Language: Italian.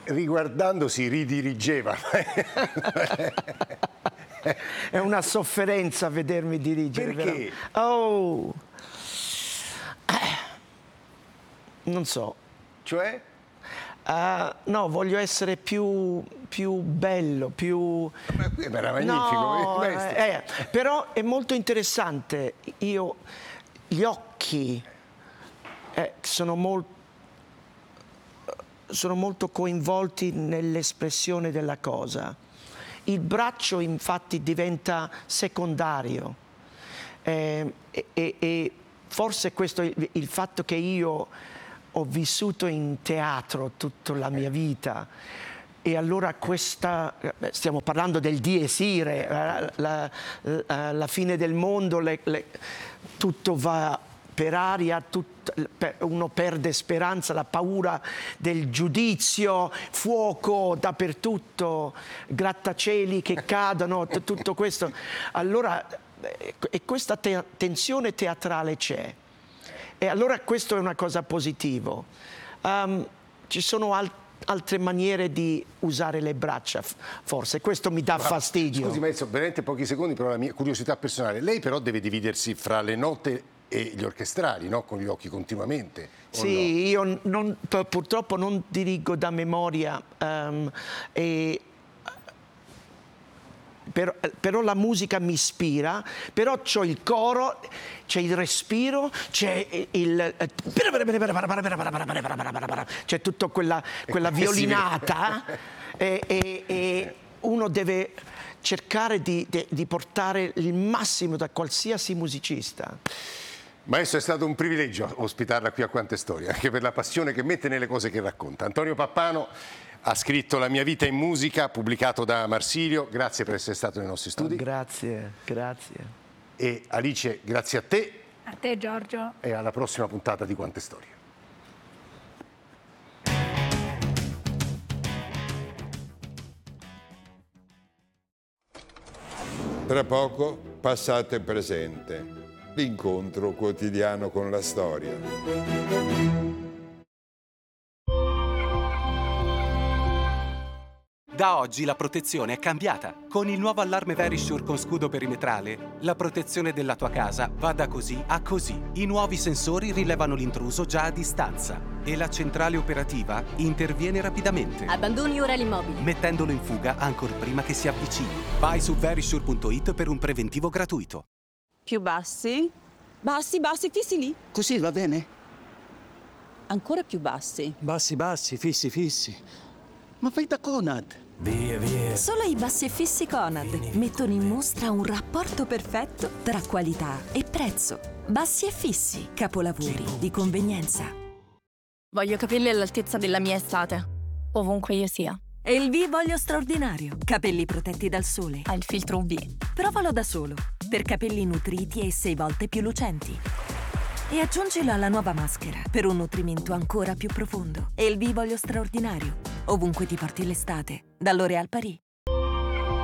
riguardando si ridirigeva. È una sofferenza vedermi dirigere. Perché? Oh, non so. Cioè? No, voglio essere più bello, più... Ma qui era magnifico. No, però è molto interessante. Gli occhi sono molto coinvolti nell'espressione della cosa. Il braccio infatti diventa secondario e forse questo è il fatto che io ho vissuto in teatro tutta la mia vita e allora stiamo parlando del dies irae, la fine del mondo, tutto va per aria, uno perde speranza, la paura del giudizio, fuoco dappertutto, grattacieli che cadono, tutto questo. Allora, e questa tensione teatrale c'è. E allora questo è una cosa positiva. Ci sono altre maniere di usare le braccia, forse. Questo mi dà fastidio. Scusi, maestro, veramente pochi secondi, però la mia curiosità personale. Lei però deve dividersi fra le note e gli orchestrali, no? Con gli occhi continuamente. Sì, no? Io purtroppo non dirigo da memoria, però la musica mi ispira, però c'ho il coro, c'è il respiro, c'è c'è tutta quella violinata e uno deve cercare di portare il massimo da qualsiasi musicista. Maestro, è stato un privilegio ospitarla qui a Quante Storie, anche per la passione che mette nelle cose che racconta. Antonio Pappano ha scritto La mia vita in musica, pubblicato da Marsilio. Grazie per essere stato nei nostri studi. Grazie. E Alice, grazie a te. A te, Giorgio. E alla prossima puntata di Quante Storie. Tra poco, passato e presente. L'incontro quotidiano con la storia. Da oggi la protezione è cambiata. Con il nuovo allarme Verisure con scudo perimetrale, la protezione della tua casa va da così a così. I nuovi sensori rilevano l'intruso già a distanza e la centrale operativa interviene rapidamente. Abbandoni ora l'immobile, mettendolo in fuga ancor prima che si avvicini. Vai su verisure.it per un preventivo gratuito. Più bassi. Bassi, fissi lì. Così va bene? Ancora più bassi. Bassi, fissi. Ma fai da Conad. Via. Solo i bassi e fissi Conad mettono in mostra un rapporto perfetto tra qualità e prezzo. Bassi e fissi, capolavori di convenienza. Voglio capelli all'altezza della mia estate, ovunque io sia. E il V voglio straordinario. Capelli protetti dal sole. Ha il filtro UV. Provalo da solo. Per capelli nutriti e 6 volte più lucenti. E aggiungilo alla nuova maschera per un nutrimento ancora più profondo. E il V voglio straordinario. Ovunque ti porti l'estate. Da L'Oréal Paris.